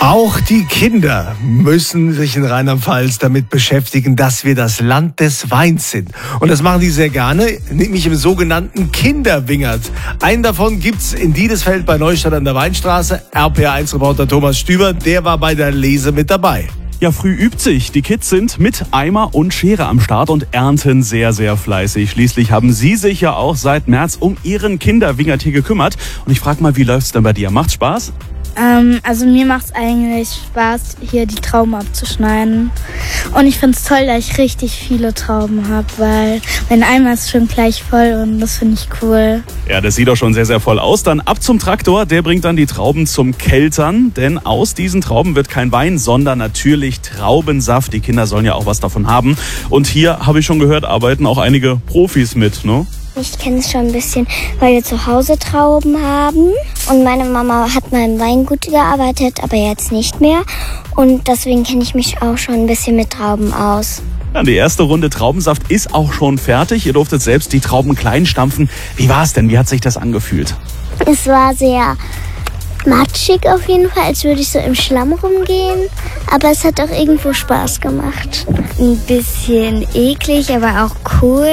Auch die Kinder müssen sich in Rheinland-Pfalz damit beschäftigen, dass wir das Land des Weins sind. Und das machen die sehr gerne, nämlich im sogenannten Kinderwingert. Einen davon gibt's in Diedesfeld bei Neustadt an der Weinstraße. RPA1-Reporter Thomas Stüber, der war bei der Lese mit dabei. Ja, früh übt sich. Die Kids sind mit Eimer und Schere am Start und ernten sehr, sehr fleißig. Schließlich haben sie sich ja auch seit März um ihren Kinderwingert hier gekümmert. Und ich frage mal, wie läuft's denn bei dir? Macht's Spaß? Also mir macht es eigentlich Spaß, hier die Trauben abzuschneiden. Und ich finde es toll, dass ich richtig viele Trauben habe, weil mein Eimer ist schon gleich voll und das finde ich cool. Ja, das sieht doch schon sehr, sehr voll aus. Dann ab zum Traktor, der bringt dann die Trauben zum Keltern. Denn aus diesen Trauben wird kein Wein, sondern natürlich Traubensaft. Die Kinder sollen ja auch was davon haben. Und hier, habe ich schon gehört, arbeiten auch einige Profis mit, ne? Ich kenne es schon ein bisschen, weil wir zu Hause Trauben haben. Und meine Mama hat mal im Weingut gearbeitet, aber jetzt nicht mehr. Und deswegen kenne ich mich auch schon ein bisschen mit Trauben aus. Ja, die erste Runde Traubensaft ist auch schon fertig. Ihr durftet selbst die Trauben klein stampfen. Wie war es denn? Wie hat sich das angefühlt? Es war sehr matschig auf jeden Fall, als würde ich so im Schlamm rumgehen. Aber es hat auch irgendwo Spaß gemacht. Ein bisschen eklig, aber auch cool.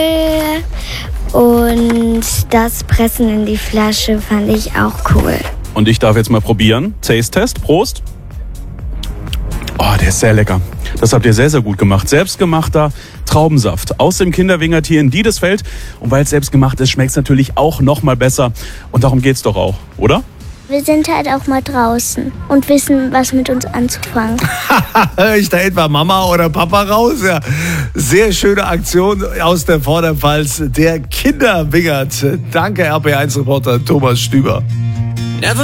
Und das Pressen in die Flasche fand ich auch cool. Und ich darf jetzt mal probieren. Taste-Test. Prost. Oh, der ist sehr lecker. Das habt ihr sehr, sehr gut gemacht. Selbstgemachter Traubensaft aus dem Kinderwingert hier in Diedesfeld. Und weil es selbstgemacht ist, schmeckt es natürlich auch noch mal besser. Und darum geht's doch auch, oder? Wir sind halt auch mal draußen und wissen, was mit uns anzufangen. Höre ich da etwa Mama oder Papa raus? Ja, sehr schöne Aktion aus der Vorderpfalz, der Kinderwingert. Danke, RPA1-Reporter Thomas Stüber.